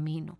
camino.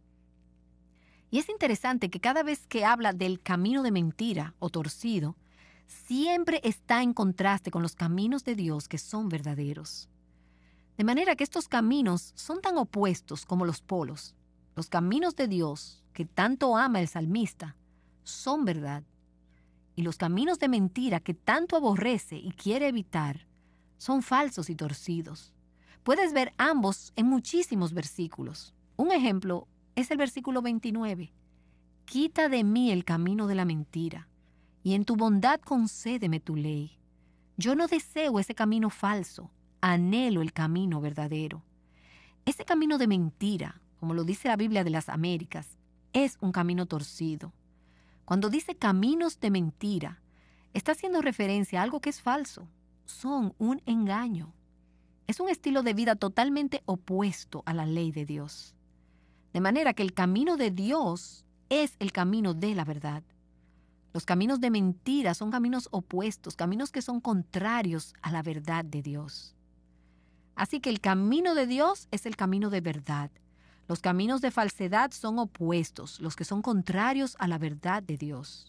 Y es interesante que cada vez que habla del camino de mentira o torcido, siempre está en contraste con los caminos de Dios que son verdaderos. De manera que estos caminos son tan opuestos como los polos. Los caminos de Dios, que tanto ama el salmista, son verdad. Y los caminos de mentira que tanto aborrece y quiere evitar, son falsos y torcidos. Puedes ver ambos en muchísimos versículos. Un ejemplo es el versículo 29. Quita de mí el camino de la mentira, y en tu bondad concédeme tu ley. Yo no deseo ese camino falso, anhelo el camino verdadero. Ese camino de mentira, como lo dice la Biblia de las Américas, es un camino torcido. Cuando dice caminos de mentira, está haciendo referencia a algo que es falso. Son un engaño. Es un estilo de vida totalmente opuesto a la ley de Dios. De manera que el camino de Dios es el camino de la verdad. Los caminos de mentira son caminos opuestos, caminos que son contrarios a la verdad de Dios. Así que el camino de Dios es el camino de verdad. Los caminos de falsedad son opuestos, los que son contrarios a la verdad de Dios.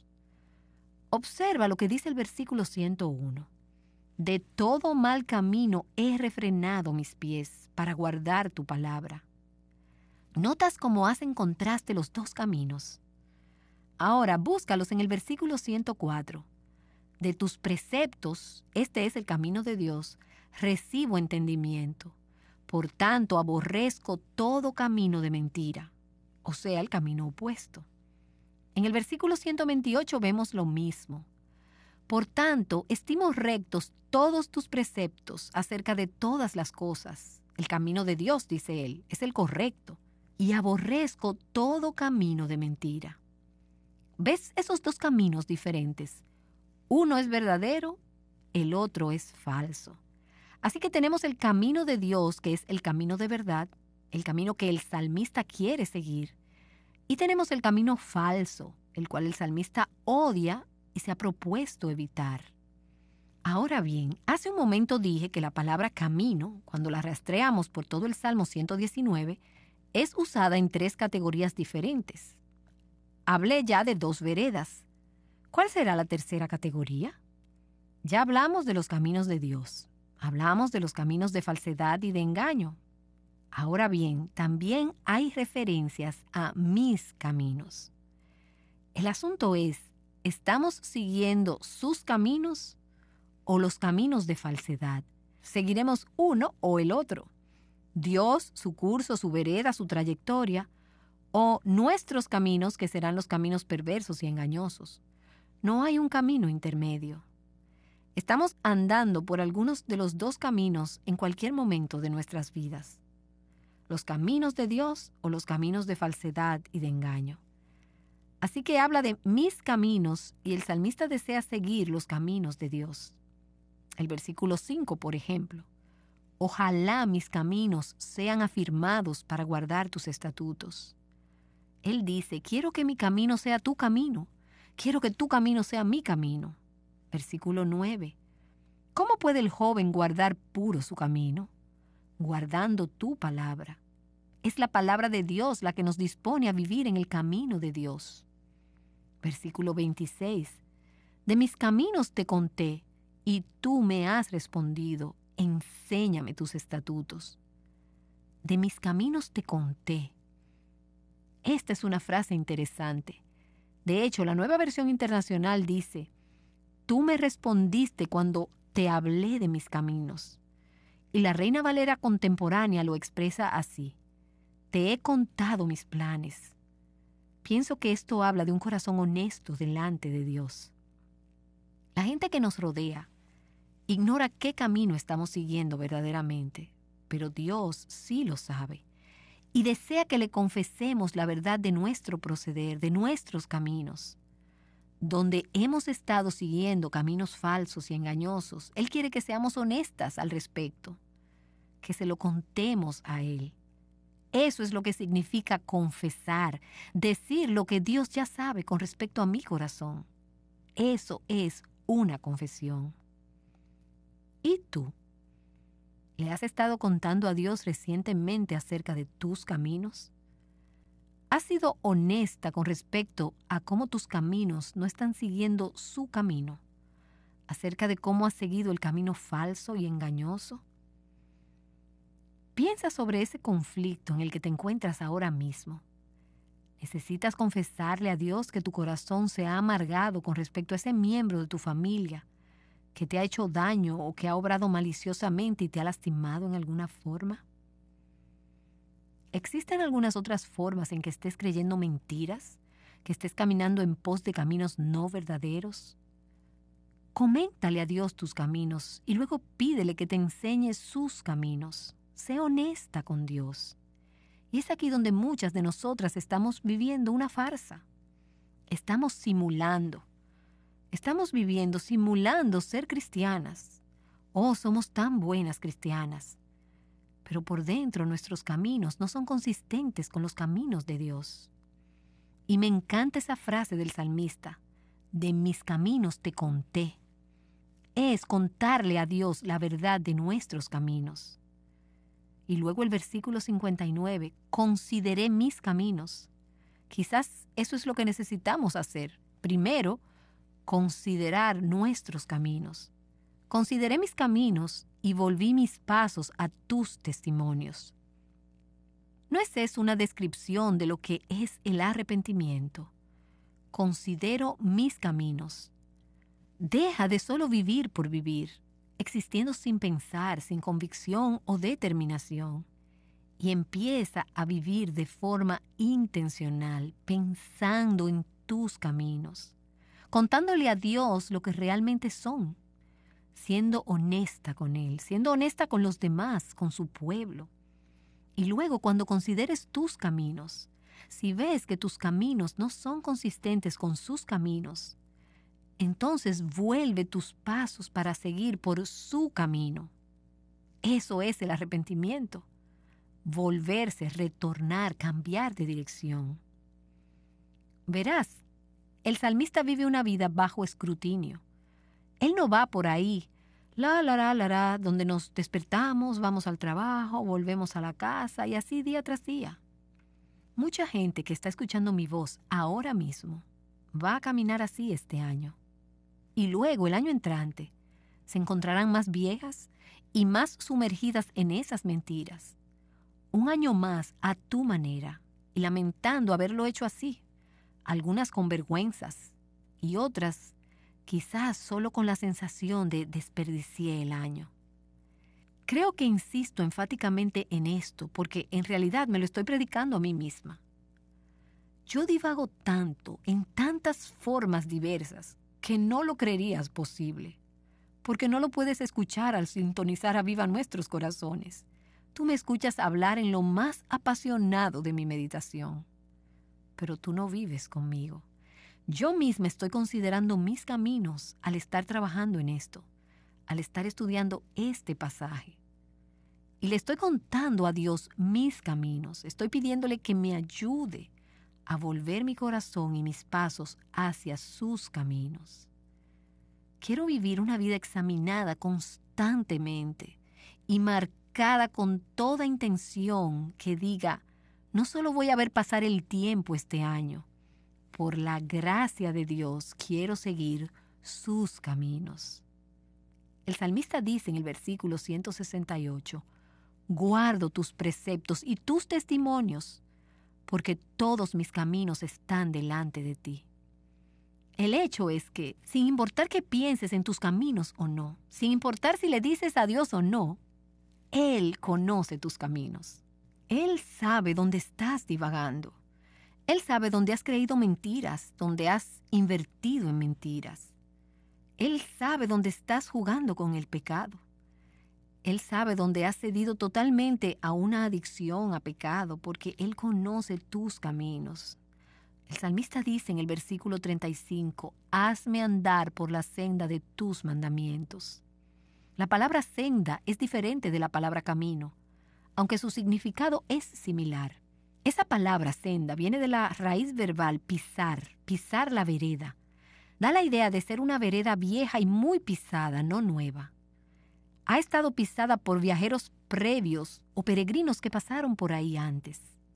Observa lo que dice el versículo 101. De todo mal camino he refrenado mis pies para guardar tu palabra. ¿Notas cómo hacen contraste los dos caminos? Ahora búscalos en el versículo 104. De tus preceptos, este es el camino de Dios, recibo entendimiento. Por tanto, aborrezco todo camino de mentira, o sea, el camino opuesto. En el versículo 128 vemos lo mismo. Por tanto, estimo rectos todos tus preceptos acerca de todas las cosas. El camino de Dios, dice él, es el correcto. Y aborrezco todo camino de mentira. ¿Ves esos dos caminos diferentes? Uno es verdadero, el otro es falso. Así que tenemos el camino de Dios, que es el camino de verdad, el camino que el salmista quiere seguir. Y tenemos el camino falso, el cual el salmista odia y se ha propuesto evitar. Ahora bien, hace un momento dije que la palabra camino, cuando la rastreamos por todo el Salmo 119, es usada en 3 categorías diferentes. Hablé ya de 2 veredas. ¿Cuál será la tercera categoría? Ya hablamos de los caminos de Dios. Hablamos de los caminos de falsedad y de engaño. Ahora bien, también hay referencias a mis caminos. El asunto es, ¿estamos siguiendo sus caminos o los caminos de falsedad? ¿Seguiremos uno o el otro? Dios, su curso, su vereda, su trayectoria, o nuestros caminos, que serán los caminos perversos y engañosos. No hay un camino intermedio. Estamos andando por algunos de los 2 caminos en cualquier momento de nuestras vidas. Los caminos de Dios o los caminos de falsedad y de engaño. Así que habla de mis caminos y el salmista desea seguir los caminos de Dios. El versículo 5, por ejemplo. Ojalá mis caminos sean afirmados para guardar tus estatutos. Él dice, quiero que mi camino sea tu camino. Quiero que tu camino sea mi camino. Versículo 9. ¿Cómo puede el joven guardar puro su camino? Guardando tu palabra. Es la palabra de Dios la que nos dispone a vivir en el camino de Dios. Versículo 26. De mis caminos te conté, y tú me has respondido, enséñame tus estatutos. De mis caminos te conté. Esta es una frase interesante. De hecho, la Nueva Versión Internacional dice, tú me respondiste cuando te hablé de mis caminos. Y la Reina Valera contemporánea lo expresa así. Te he contado mis planes. Pienso que esto habla de un corazón honesto delante de Dios. La gente que nos rodea ignora qué camino estamos siguiendo verdaderamente, pero Dios sí lo sabe y desea que le confesemos la verdad de nuestro proceder, de nuestros caminos. Donde hemos estado siguiendo caminos falsos y engañosos, Él quiere que seamos honestas al respecto, que se lo contemos a Él. Eso es lo que significa confesar, decir lo que Dios ya sabe con respecto a mi corazón. Eso es una confesión. ¿Y tú? ¿Le has estado contando a Dios recientemente acerca de tus caminos? ¿Has sido honesta con respecto a cómo tus caminos no están siguiendo su camino? ¿Acerca de cómo has seguido el camino falso y engañoso? Piensa sobre ese conflicto en el que te encuentras ahora mismo. ¿Necesitas confesarle a Dios que tu corazón se ha amargado con respecto a ese miembro de tu familia que te ha hecho daño o que ha obrado maliciosamente y te ha lastimado en alguna forma? ¿Existen algunas otras formas en que estés creyendo mentiras, que estés caminando en pos de caminos no verdaderos? Coméntale a Dios tus caminos y luego pídele que te enseñe sus caminos. Sé honesta con Dios. Y es aquí donde muchas de nosotras estamos viviendo una farsa. Estamos simulando. Estamos viviendo simulando ser cristianas. Oh, somos tan buenas cristianas. Pero por dentro nuestros caminos no son consistentes con los caminos de Dios. Y me encanta esa frase del salmista: de mis caminos te conté. Es contarle a Dios la verdad de nuestros caminos. Y luego el versículo 59, consideré mis caminos. Quizás eso es lo que necesitamos hacer. Primero, considerar nuestros caminos. Consideré mis caminos y volví mis pasos a tus testimonios. ¿No es eso una descripción de lo que es el arrepentimiento? Considero mis caminos. Deja de solo vivir por vivir, existiendo sin pensar, sin convicción o determinación, y empieza a vivir de forma intencional, pensando en tus caminos, contándole a Dios lo que realmente son, siendo honesta con Él, siendo honesta con los demás, con su pueblo. Y luego, cuando consideres tus caminos, si ves que tus caminos no son consistentes con sus caminos, entonces vuelve tus pasos para seguir por su camino. Eso es el arrepentimiento. Volverse, retornar, cambiar de dirección. Verás, el salmista vive una vida bajo escrutinio. Él no va por ahí, donde nos despertamos, vamos al trabajo, volvemos a la casa y así día tras día. Mucha gente que está escuchando mi voz ahora mismo va a caminar así este año. Y luego, el año entrante, se encontrarán más viejas y más sumergidas en esas mentiras. Un año más a tu manera y lamentando haberlo hecho así. Algunas con vergüenzas y otras quizás solo con la sensación de desperdicié el año. Creo que insisto enfáticamente en esto porque en realidad me lo estoy predicando a mí misma. Yo divago tanto en tantas formas diversas que no lo creerías posible, porque no lo puedes escuchar al sintonizar a viva nuestros corazones. Tú me escuchas hablar en lo más apasionado de mi meditación, pero tú no vives conmigo. Yo misma estoy considerando mis caminos al estar trabajando en esto, al estar estudiando este pasaje. Y le estoy contando a Dios mis caminos, estoy pidiéndole que me ayude a volver mi corazón y mis pasos hacia sus caminos. Quiero vivir una vida examinada constantemente y marcada con toda intención que diga, no solo voy a ver pasar el tiempo este año, por la gracia de Dios quiero seguir sus caminos. El salmista dice en el versículo 168, guardo tus preceptos y tus testimonios, porque todos mis caminos están delante de ti. El hecho es que, sin importar que pienses en tus caminos o no, sin importar si le dices a Dios o no, Él conoce tus caminos. Él sabe dónde estás divagando. Él sabe dónde has creído mentiras, dónde has invertido en mentiras. Él sabe dónde estás jugando con el pecado. Él sabe dónde has cedido totalmente a una adicción a pecado, porque Él conoce tus caminos. El salmista dice en el versículo 35, hazme andar por la senda de tus mandamientos. La palabra senda es diferente de la palabra camino, aunque su significado es similar. Esa palabra senda viene de la raíz verbal pisar la vereda. Da la idea de ser una vereda vieja y muy pisada, no nueva. Ha estado pisada por viajeros previos o peregrinos que pasaron por ahí antes.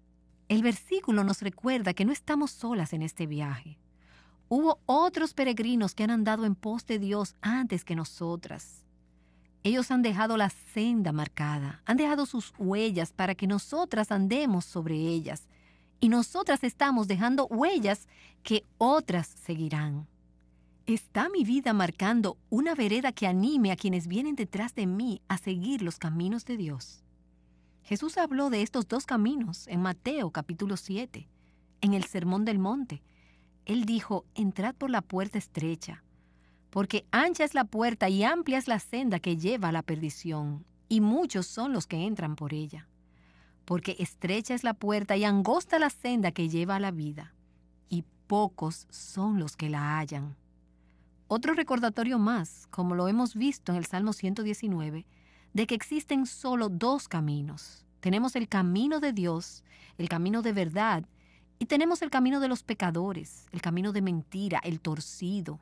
El versículo nos recuerda que no estamos solas en este viaje. Hubo otros peregrinos que han andado en pos de Dios antes que nosotras. Ellos han dejado la senda marcada, han dejado sus huellas para que nosotras andemos sobre ellas. Y nosotras estamos dejando huellas que otras seguirán. ¿Está mi vida marcando una vereda que anime a quienes vienen detrás de mí a seguir los caminos de Dios? Jesús habló de estos dos caminos en Mateo capítulo 7, en el Sermón del Monte. Él dijo: entrad por la puerta estrecha, porque ancha es la puerta y amplia es la senda que lleva a la perdición, y muchos son los que entran por ella. Porque estrecha es la puerta y angosta la senda que lleva a la vida, y pocos son los que la hallan. Otro recordatorio más, como lo hemos visto en el Salmo 119, de que existen solo dos caminos. Tenemos el camino de Dios, el camino de verdad, y tenemos el camino de los pecadores, el camino de mentira, el torcido.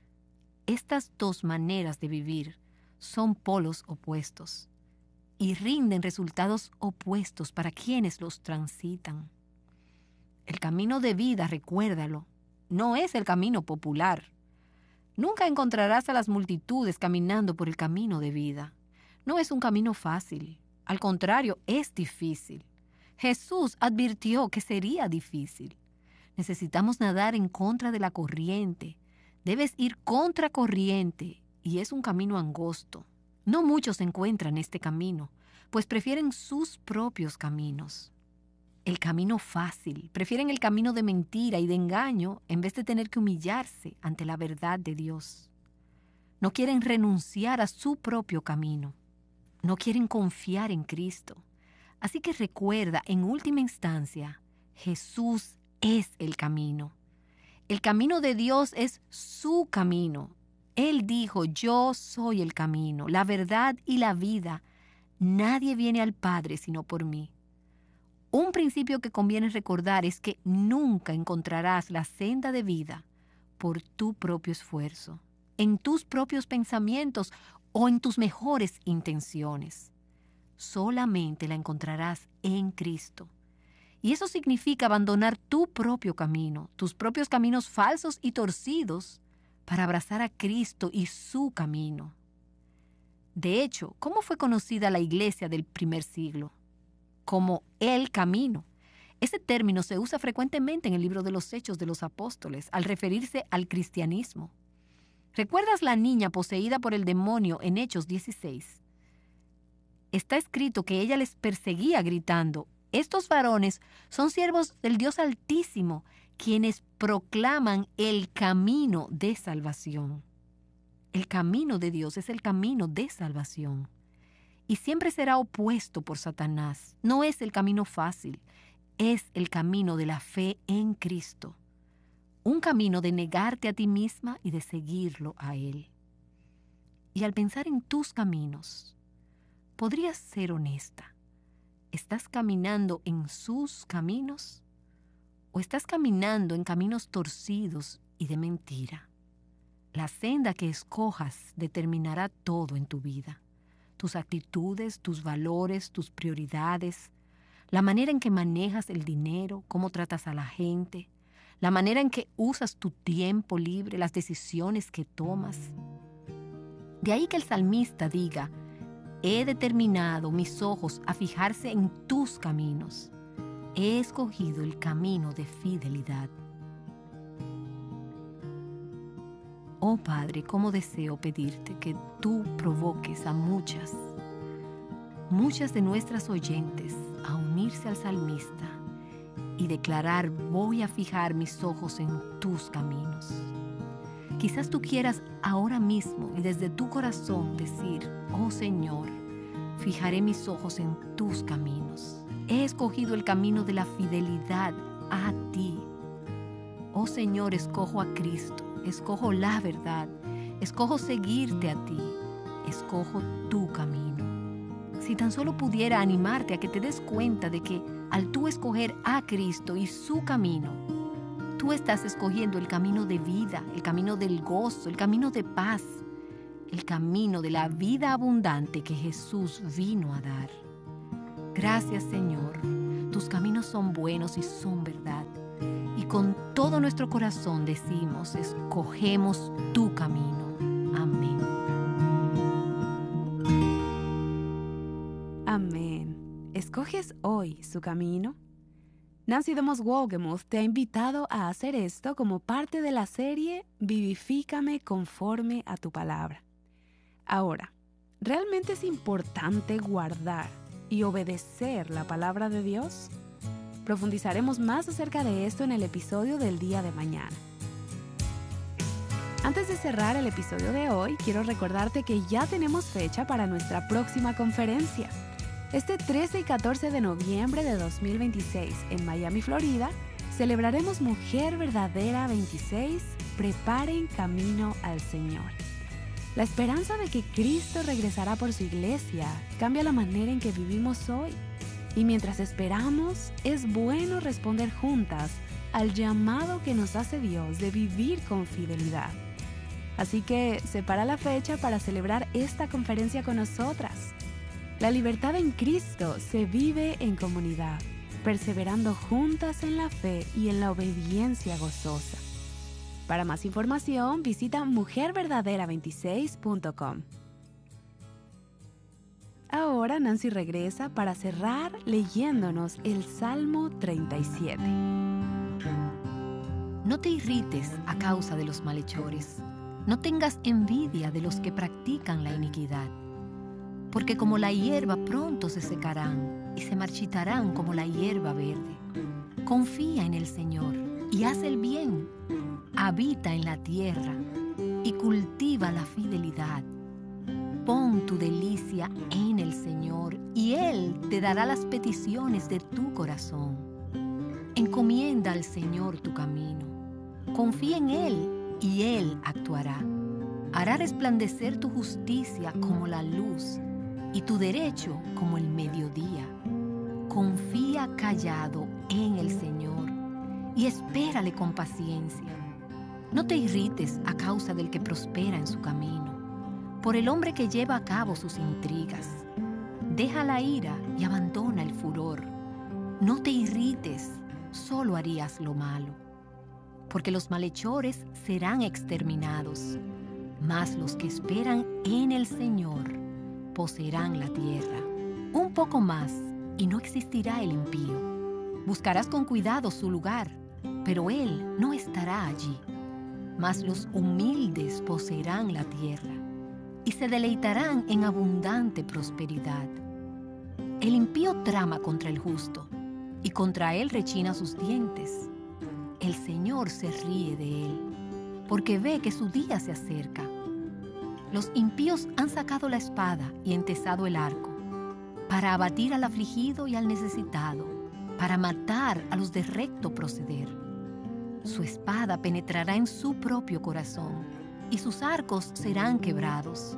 Estas dos maneras de vivir son polos opuestos y rinden resultados opuestos para quienes los transitan. El camino de vida, recuérdalo, no es el camino popular. Nunca encontrarás a las multitudes caminando por el camino de vida. No es un camino fácil. Al contrario, es difícil. Jesús advirtió que sería difícil. Necesitamos nadar en contra de la corriente. Debes ir contra corriente y es un camino angosto. No muchos encuentran este camino, pues prefieren sus propios caminos. El camino fácil, prefieren el camino de mentira y de engaño en vez de tener que humillarse ante la verdad de Dios. No quieren renunciar a su propio camino. No quieren confiar en Cristo. Así que recuerda, en última instancia, Jesús es el camino. El camino de Dios es su camino. Él dijo: yo soy el camino, la verdad y la vida. Nadie viene al Padre sino por mí. Un principio que conviene recordar es que nunca encontrarás la senda de vida por tu propio esfuerzo, en tus propios pensamientos o en tus mejores intenciones. Solamente la encontrarás en Cristo. Y eso significa abandonar tu propio camino, tus propios caminos falsos y torcidos, para abrazar a Cristo y su camino. De hecho, ¿cómo fue conocida la iglesia del primer siglo? Como el camino. Ese término se usa frecuentemente en el libro de los Hechos de los Apóstoles al referirse al cristianismo. ¿Recuerdas la niña poseída por el demonio en Hechos 16? Está escrito que ella les perseguía gritando: estos varones son siervos del Dios Altísimo, quienes proclaman el camino de salvación. El camino de Dios es el camino de salvación. Y siempre será opuesto por Satanás. No es el camino fácil, es el camino de la fe en Cristo. Un camino de negarte a ti misma y de seguirlo a Él. Y al pensar en tus caminos, podrías ser honesta. ¿Estás caminando en sus caminos o estás caminando en caminos torcidos y de mentira? La senda que escojas determinará todo en tu vida. Tus actitudes, tus valores, tus prioridades, la manera en que manejas el dinero, cómo tratas a la gente, la manera en que usas tu tiempo libre, las decisiones que tomas. De ahí que el salmista diga: he determinado mis ojos a fijarse en tus caminos. He escogido el camino de fidelidad. Oh Padre, cómo deseo pedirte que tú provoques a muchas de nuestras oyentes a unirse al salmista y declarar: voy a fijar mis ojos en tus caminos. Quizás tú quieras ahora mismo y desde tu corazón decir: oh Señor, fijaré mis ojos en tus caminos. He escogido el camino de la fidelidad a ti. Oh Señor, escojo a Cristo. Escojo la verdad, escojo seguirte a ti, escojo tu camino. Si tan solo pudiera animarte a que te des cuenta de que al tú escoger a Cristo y su camino, tú estás escogiendo el camino de vida, el camino del gozo, el camino de paz, el camino de la vida abundante que Jesús vino a dar. Gracias, Señor. tus caminos son buenos y son verdad. Y con todo nuestro corazón decimos, escogemos tu camino. Amén. Amén. ¿Escoges hoy su camino? Nancy DeMoss Wolgemuth te ha invitado a hacer esto como parte de la serie Vivifícame conforme a tu palabra. Ahora, ¿realmente es importante guardar y obedecer la palabra de Dios? Profundizaremos más acerca de esto en el episodio del día de mañana. Antes de cerrar el episodio de hoy, quiero recordarte que ya tenemos fecha para nuestra próxima conferencia. Este 13 y 14 de noviembre de 2026 en Miami, Florida, celebraremos Mujer Verdadera 26, Preparen camino al Señor. La esperanza de que Cristo regresará por su iglesia cambia la manera en que vivimos hoy. Y mientras esperamos, es bueno responder juntas al llamado que nos hace Dios de vivir con fidelidad. Así que separa la fecha para celebrar esta conferencia con nosotras. La libertad en Cristo se vive en comunidad, perseverando juntas en la fe y en la obediencia gozosa. Para más información, visita mujerverdadera26.com. Ahora Nancy regresa para cerrar leyéndonos el Salmo 37. No te irrites a causa de los malhechores. No tengas envidia de los que practican la iniquidad. Porque como la hierba pronto se secarán y se marchitarán como la hierba verde. Confía en el Señor y haz el bien. Habita en la tierra y cultiva la fidelidad. Pon tu delicia en el Señor y Él te dará las peticiones de tu corazón. Encomienda al Señor tu camino. Confía en Él y Él actuará. Hará resplandecer tu justicia como la luz y tu derecho como el mediodía. Confía callado en el Señor y espérale con paciencia. No te irrites a causa del que prospera en su camino, por el hombre que lleva a cabo sus intrigas. Deja la ira y abandona el furor. No te irrites, solo harías lo malo. Porque los malhechores serán exterminados, mas los que esperan en el Señor poseerán la tierra. Un poco más y no existirá el impío. Buscarás con cuidado su lugar, pero él no estará allí. Mas los humildes poseerán la tierra y se deleitarán en abundante prosperidad. El impío trama contra el justo y contra él rechina sus dientes. El Señor se ríe de él, porque ve que su día se acerca. Los impíos han sacado la espada y entesado el arco, para abatir al afligido y al necesitado, para matar a los de recto proceder. Su espada penetrará en su propio corazón, y sus arcos serán quebrados.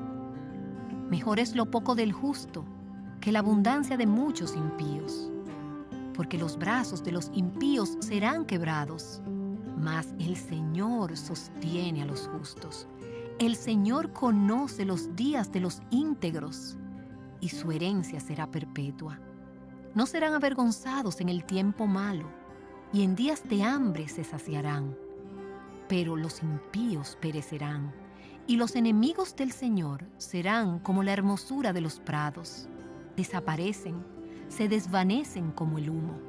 Mejor es lo poco del justo que la abundancia de muchos impíos, porque los brazos de los impíos serán quebrados, mas el Señor sostiene a los justos. El Señor conoce los días de los íntegros, y su herencia será perpetua. No serán avergonzados en el tiempo malo, y en días de hambre se saciarán. Pero los impíos perecerán, y los enemigos del Señor serán como la hermosura de los prados. Desaparecen, se desvanecen como el humo.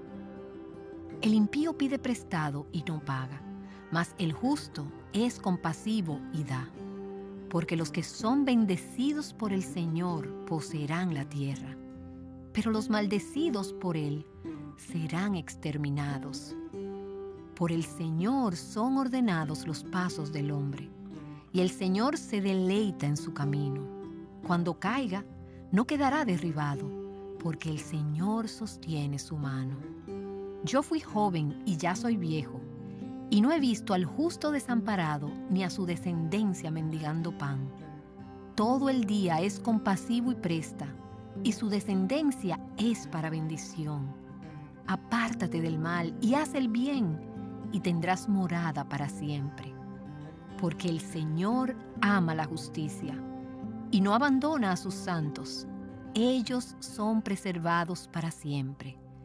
El impío pide prestado y no paga, mas el justo es compasivo y da. Porque los que son bendecidos por el Señor poseerán la tierra, pero los maldecidos por Él serán exterminados. Por el Señor son ordenados los pasos del hombre, y el Señor se deleita en su camino. Cuando caiga, no quedará derribado, porque el Señor sostiene su mano. Yo fui joven y ya soy viejo, y no he visto al justo desamparado ni a su descendencia mendigando pan. Todo el día es compasivo y presta, y su descendencia es para bendición. Apártate del mal y haz el bien, y tendrás morada para siempre. Porque el Señor ama la justicia, y no abandona a sus santos. Ellos son preservados para siempre.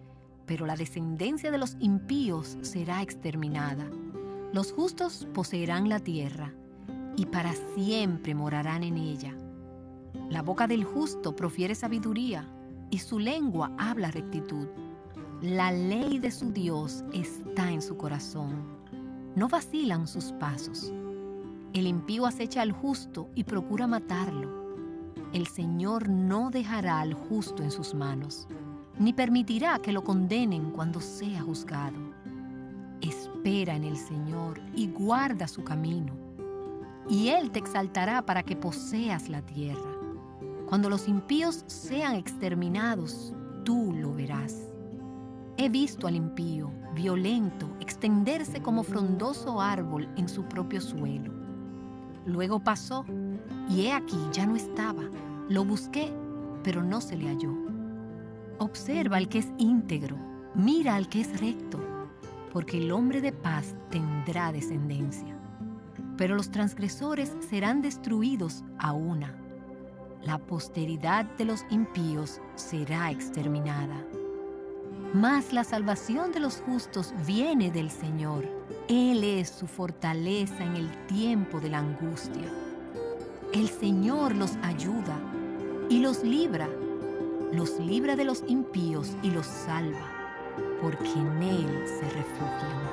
pero la descendencia de los impíos será exterminada. Los justos poseerán la tierra, y para siempre morarán en ella. La boca del justo profiere sabiduría, y su lengua habla rectitud. La ley de su Dios está en su corazón. No vacilan sus pasos. El impío acecha al justo y procura matarlo. El Señor no dejará al justo en sus manos, ni permitirá que lo condenen cuando sea juzgado. Espera en el Señor y guarda su camino, y Él te exaltará para que poseas la tierra. Cuando los impíos sean exterminados, tú lo verás. He visto al impío, violento, extenderse como frondoso árbol en su propio suelo. Luego pasó, y he aquí ya no estaba. Lo busqué, pero no se le halló. Observa al que es íntegro, mira al que es recto, porque el hombre de paz tendrá descendencia. Pero los transgresores serán destruidos a una. La posteridad de los impíos será exterminada. Mas la salvación de los justos viene del Señor. Él es su fortaleza en el tiempo de la angustia. El Señor los ayuda y los libra de los impíos y los salva, porque en Él se refugian.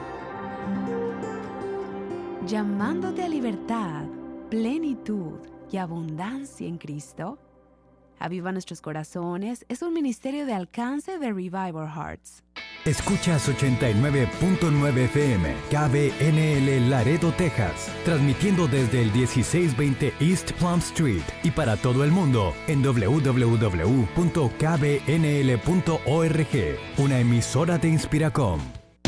Llamándote a libertad, plenitud y abundancia en Cristo. Aviva Nuestros Corazones es un ministerio de alcance de Revive Our Hearts. Escuchas 89.9 FM, KBNL Laredo, Texas, transmitiendo desde el 1620 East Plum Street y para todo el mundo en www.kbnl.org, una emisora de Inspiracom.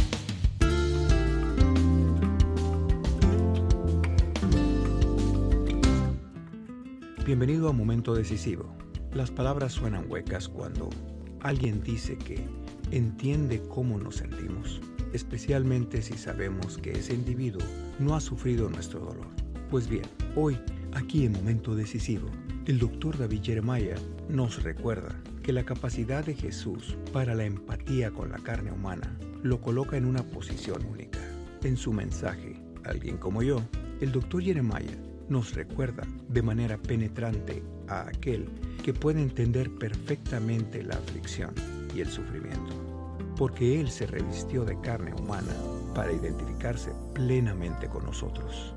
Bienvenido a Momento Decisivo. Las palabras suenan huecas cuando alguien dice que entiende cómo nos sentimos, especialmente si sabemos que ese individuo no ha sufrido nuestro dolor. Pues bien, hoy, aquí en Momento Decisivo, el Dr. David Jeremiah nos recuerda que la capacidad de Jesús para la empatía con la carne humana lo coloca en una posición única. En su mensaje, Alguien como yo, el Dr. Jeremiah nos recuerda de manera penetrante a aquel que puede entender perfectamente la aflicción y el sufrimiento, porque Él se revistió de carne humana para identificarse plenamente con nosotros.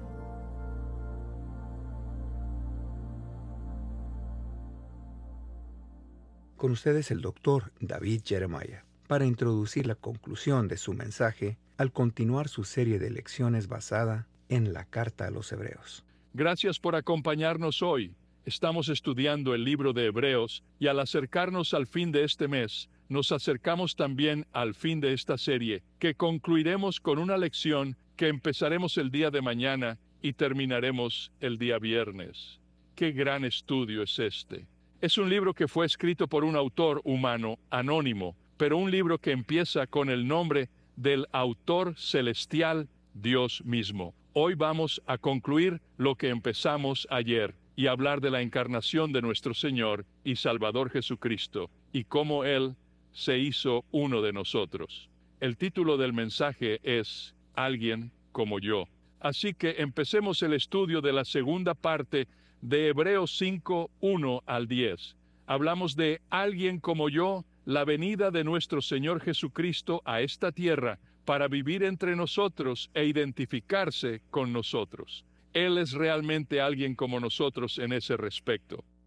Con ustedes el Dr. David Jeremiah, para introducir la conclusión de su mensaje al continuar su serie de lecciones basada en la Carta a los Hebreos. Gracias por acompañarnos hoy. Estamos estudiando el libro de Hebreos y al acercarnos al fin de este mes, nos acercamos también al fin de esta serie, que concluiremos con una lección que empezaremos el día de mañana y terminaremos el día viernes. ¡Qué gran estudio es este! Es un libro que fue escrito por un autor humano, anónimo, pero un libro que empieza con el nombre del autor celestial, Dios mismo. Hoy vamos a concluir lo que empezamos ayer y hablar de la encarnación de nuestro Señor y Salvador Jesucristo y cómo Él se hizo uno de nosotros. El título del mensaje es Alguien como yo. Así que empecemos el estudio de la segunda parte de Hebreos 5, 1 al 10. Hablamos de alguien como yo, la venida de nuestro Señor Jesucristo a esta tierra para vivir entre nosotros e identificarse con nosotros. Él es realmente alguien como nosotros en ese respecto.